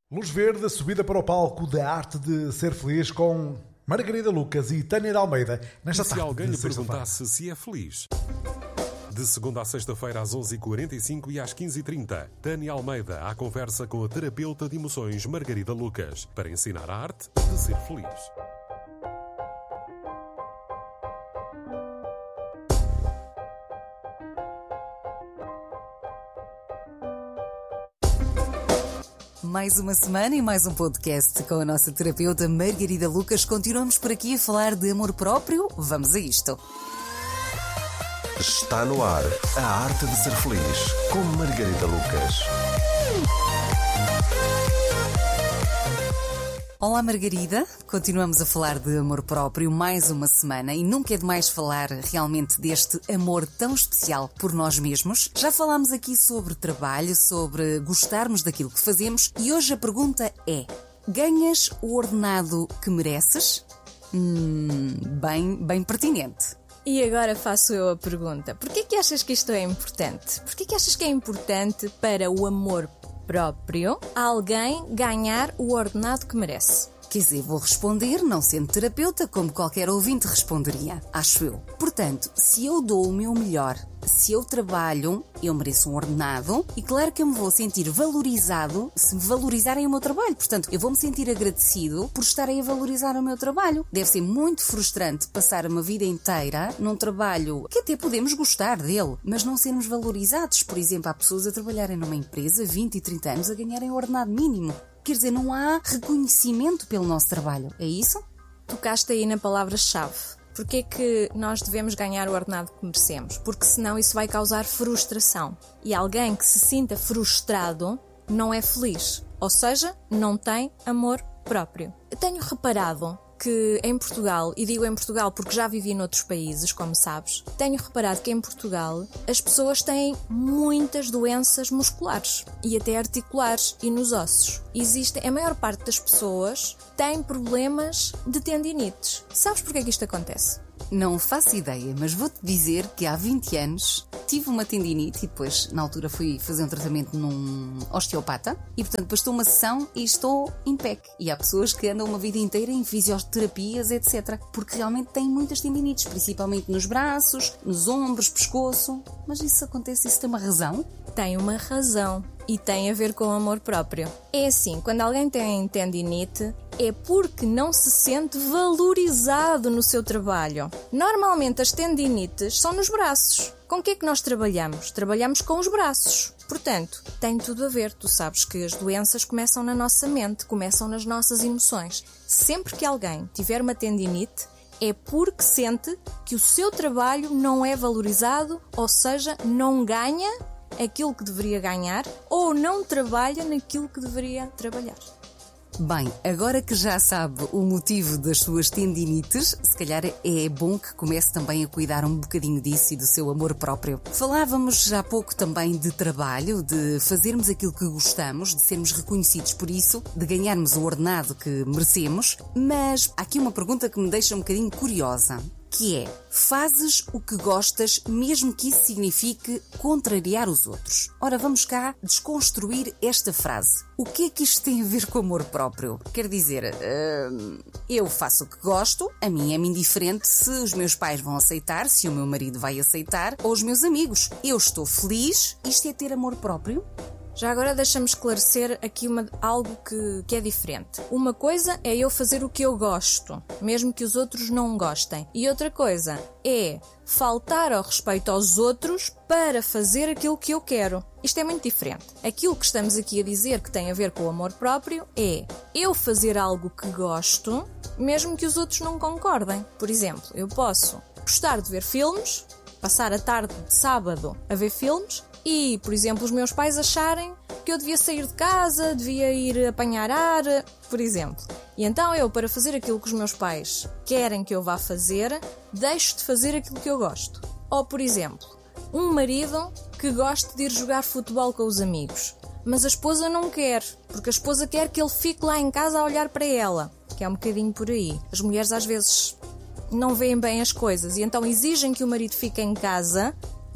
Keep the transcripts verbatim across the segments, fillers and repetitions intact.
Luz verde, subida para o palco da arte de ser feliz com Margarida Lucas e Tânia de Almeida. Nesta e se tarde alguém lhe de sexta-feira. perguntasse se é feliz? De segunda a sexta-feira às onze e quarenta e cinco e às quinze e trinta, Tânia Almeida à conversa com a terapeuta de emoções Margarida Lucas para ensinar a arte de ser feliz. Mais uma semana e mais um podcast com a nossa terapeuta Margarida Lucas. Continuamos por aqui a falar de amor próprio. Vamos a isto. Está no ar a arte de ser feliz com Margarida Lucas. Olá Margarida, continuamos a falar de amor próprio mais uma semana e nunca é demais falar realmente deste amor tão especial por nós mesmos. Já falámos aqui sobre trabalho, sobre gostarmos daquilo que fazemos e hoje a pergunta é: ganhas o ordenado que mereces? Hum, bem, bem pertinente. E agora faço eu a pergunta: porquê que achas que isto é importante? Porquê que achas que é importante para o amor próprio alguém ganhar o ordenado que merece? Quer dizer, vou responder, não sendo terapeuta, como qualquer ouvinte responderia, acho eu. Portanto, se eu dou o meu melhor, se eu trabalho, eu mereço um ordenado e claro que eu me vou sentir valorizado se me valorizarem o meu trabalho. Portanto, eu vou me sentir agradecido por estarem a valorizar o meu trabalho. Deve ser muito frustrante passar uma vida inteira num trabalho que até podemos gostar dele, mas não sermos valorizados. Por exemplo, há pessoas a trabalharem numa empresa vinte e trinta anos a ganharem o ordenado mínimo. Quer dizer, não há reconhecimento pelo nosso trabalho, é isso? Tocaste aí na palavra-chave. Porquê que nós devemos ganhar o ordenado que merecemos? Porque senão isso vai causar frustração. E alguém que se sinta frustrado não é feliz. Ou seja, não tem amor próprio. Eu tenho reparado que em Portugal, e digo em Portugal porque já vivi noutros países, como sabes, tenho reparado que em Portugal as pessoas têm muitas doenças musculares e até articulares e nos ossos. Existem, a maior parte das pessoas tem problemas de tendinites. Sabes porquê que isto acontece? Não faço ideia, mas vou-te dizer que há vinte anos tive uma tendinite e depois, na altura, fui fazer um tratamento num osteopata e, portanto, depois estou uma sessão e estou em P E C. E há pessoas que andam uma vida inteira em fisioterapias, etcétera, porque realmente têm muitas tendinites, principalmente nos braços, nos ombros, pescoço. Mas isso acontece, isso tem uma razão? Tem uma razão e tem a ver com o amor próprio. É assim, quando alguém tem tendinite, é porque não se sente valorizado no seu trabalho. Normalmente as tendinites são nos braços. Com o que é que nós trabalhamos? Trabalhamos com os braços. Portanto, tem tudo a ver. Tu sabes que as doenças começam na nossa mente, começam nas nossas emoções. Sempre que alguém tiver uma tendinite, é porque sente que o seu trabalho não é valorizado, ou seja, não ganha aquilo que deveria ganhar ou não trabalha naquilo que deveria trabalhar. Bem, agora que já sabe o motivo das suas tendinites, se calhar é bom que comece também a cuidar um bocadinho disso e do seu amor próprio. Falávamos já há pouco também de trabalho, de fazermos aquilo que gostamos, de sermos reconhecidos por isso, de ganharmos o ordenado que merecemos, mas há aqui uma pergunta que me deixa um bocadinho curiosa, que é: fazes o que gostas mesmo que isso signifique contrariar os outros? Ora, vamos cá desconstruir esta frase. O que é que isto tem a ver com amor próprio? Quer dizer, uh, eu faço o que gosto, a mim é-me indiferente se os meus pais vão aceitar, se o meu marido vai aceitar, ou os meus amigos. Eu estou feliz, isto é ter amor próprio? Já agora deixa-me esclarecer aqui uma, algo que, que é diferente. Uma coisa é eu fazer o que eu gosto, mesmo que os outros não gostem. E outra coisa é faltar ao respeito aos outros para fazer aquilo que eu quero. Isto é muito diferente. Aquilo que estamos aqui a dizer que tem a ver com o amor próprio é eu fazer algo que gosto, mesmo que os outros não concordem. Por exemplo, eu posso gostar de ver filmes, passar a tarde de sábado a ver filmes, e, por exemplo, os meus pais acharem que eu devia sair de casa, devia ir apanhar ar, por exemplo. E então eu, para fazer aquilo que os meus pais querem que eu vá fazer, deixo de fazer aquilo que eu gosto. Ou, por exemplo, um marido que gosta de ir jogar futebol com os amigos, mas a esposa não quer, porque a esposa quer que ele fique lá em casa a olhar para ela, que é um bocadinho por aí. As mulheres às vezes não veem bem as coisas e então exigem que o marido fique em casa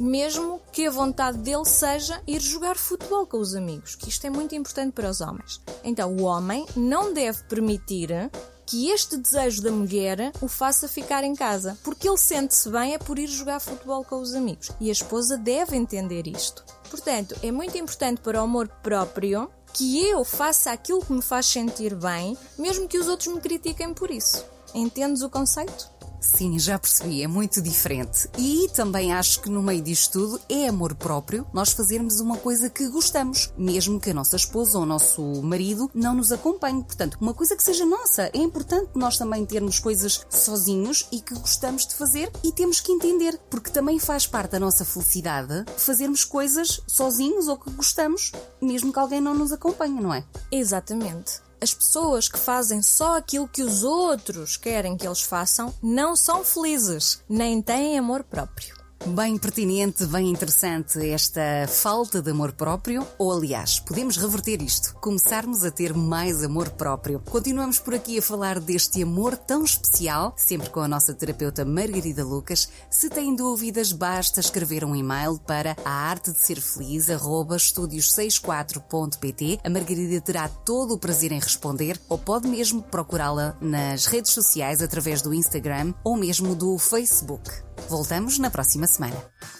mesmo que a vontade dele seja ir jogar futebol com os amigos, que isto é muito importante para os homens. Então, o homem não deve permitir que este desejo da mulher o faça ficar em casa, porque ele sente-se bem é por ir jogar futebol com os amigos. E a esposa deve entender isto. Portanto, é muito importante para o amor próprio que eu faça aquilo que me faz sentir bem, mesmo que os outros me critiquem por isso. Entendes o conceito? Sim, já percebi, é muito diferente. E também acho que no meio disto tudo é amor próprio nós fazermos uma coisa que gostamos, mesmo que a nossa esposa ou o nosso marido não nos acompanhe. Portanto, uma coisa que seja nossa. É importante nós também termos coisas sozinhos e que gostamos de fazer e temos que entender, porque também faz parte da nossa felicidade fazermos coisas sozinhos ou que gostamos, mesmo que alguém não nos acompanhe, não é? Exatamente. As pessoas que fazem só aquilo que os outros querem que eles façam não são felizes, nem têm amor próprio. Bem pertinente, bem interessante esta falta de amor próprio, ou aliás, podemos reverter isto, começarmos a ter mais amor próprio. Continuamos por aqui a falar deste amor tão especial, sempre com a nossa terapeuta Margarida Lucas. Se têm dúvidas, basta escrever um e-mail para a arte de ser feliz arroba estúdios sessenta e quatro ponto pt. A Margarida terá todo o prazer em responder, ou pode mesmo procurá-la nas redes sociais através do Instagram ou mesmo do Facebook. Voltamos na próxima semana.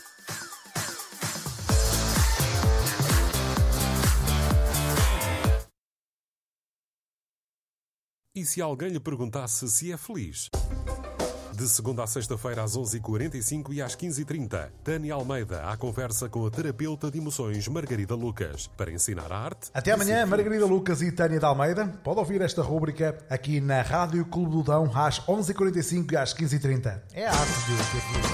E se alguém lhe perguntasse se é feliz? De segunda a sexta-feira às onze e quarenta e cinco e às quinze e trinta, Tânia Almeida à conversa com a terapeuta de emoções Margarida Lucas para ensinar a arte. Até amanhã, Margarida Lucas e Tânia de Almeida. Pode ouvir esta rúbrica aqui na Rádio Clube do Dão às onze e quarenta e cinco e às quinze e trinta. É a arte de ser feliz.